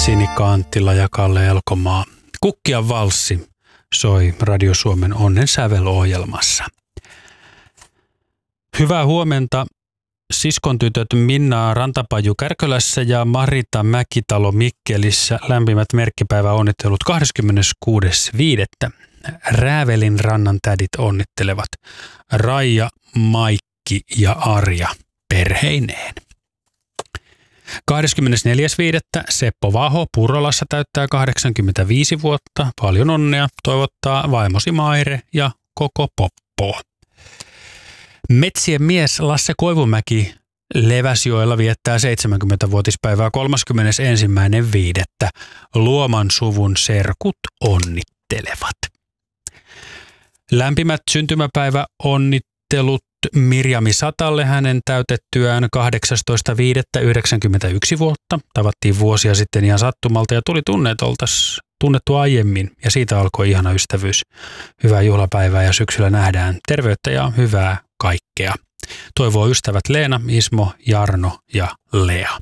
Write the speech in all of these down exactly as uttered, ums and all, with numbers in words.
Sinikka Anttila ja Kalle Elkomaa. Kukkian valssi soi Radio Suomen Onnen sävelohjelmassa. Hyvää huomenta siskon tytöt Minna Rantapaju Kärkölässä ja Marita Mäkitalo Mikkelissä. Lämpimät merkkipäiväonnittelut kahdeskymmeneskuudes viidettä Räävelin rannan tädit onnittelevat Raija, Maikki ja Arja perheineen. kahdeskymmenesneljäs viidettä Seppo Vaho Purolassa täyttää kahdeksankymmentäviisi vuotta. Paljon onnea toivottaa vaimosi Maire ja koko Poppo. Metsien mies Lasse Koivumäki Leväsjoella viettää seitsemänkymmentävuotispäivää kolmaskymmenesensimmäinen viidettä Luoman suvun serkut onnittelevat. Lämpimät syntymäpäivä onnittelut Mirjami Satalle hänen täytettyään kahdeksastoista viidettä yhdeksänkymmentäyksi vuotta. Tavattiin vuosia sitten ihan sattumalta ja tuli tunne, että oltaisiin tunnettu aiemmin ja siitä alkoi ihana ystävyys. Hyvää juhlapäivää ja syksyllä nähdään terveyttä ja hyvää kaikkea. Toivoo ystävät Leena, Ismo, Jarno ja Lea.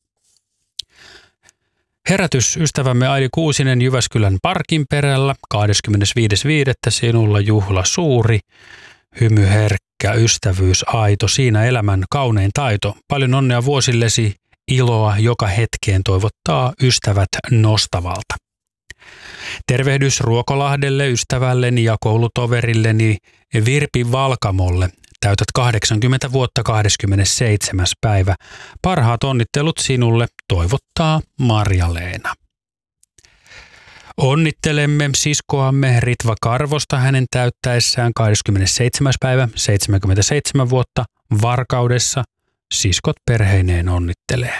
Herätys ystävämme Aili Kuusinen Jyväskylän Parkin perällä kahdeskymmenesviides viidettä sinulla juhla suuri, hymy herkkä, ystävyys aito, siinä elämän kaunein taito. Paljon onnea vuosillesi, iloa joka hetkeen toivottaa ystävät Nostavalta. Tervehdys Ruokolahdelle, ystävälleni ja koulutoverilleni Virpi Valkamolle. Täytät kahdeksankymmentä vuotta kahdeskymmenesseitsemäs päivä. Parhaat onnittelut sinulle toivottaa Marja-Leena. Onnittelemme siskoamme Ritva Karvosta hänen täyttäessään kahdeskymmenesseitsemäs päivä seitsemänkymmentäseitsemän vuotta Varkaudessa. Siskot perheineen onnittelee.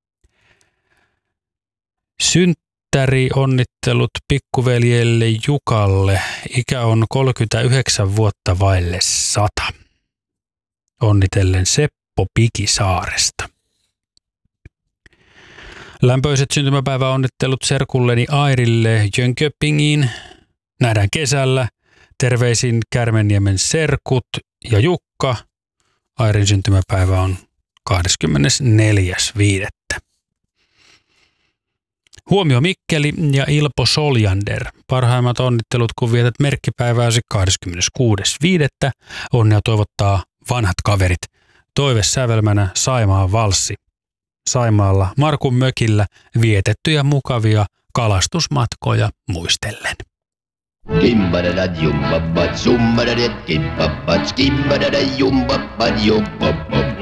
Synttäri onnittelut pikkuveljelle Jukalle. Ikä on kolmekymmentäyhdeksän vuotta vaille sata. Onnitellen Seppo Pikisaaresta. Lämpöiset syntymäpäiväonnittelut serkulleni Airille Jönköpingiin. Nähdään kesällä. Terveisin Kärmenniemen serkut ja Jukka. Airin syntymäpäivä on kahdeskymmenesneljäs viidettä Huomio Mikkeli ja Ilpo Soljander. Parhaimmat onnittelut, kun vietät merkkipäivääsi kahdeskymmeneskuudes viidettä Onnea toivottaa vanhat kaverit. Toivesävelmänä Saimaan valssi. Saimaalla Markun mökillä vietettyjä mukavia kalastusmatkoja muistellen. Kimbadada jumbabat, summadada kimbabats, kimbadada jumbabat, jumbabab.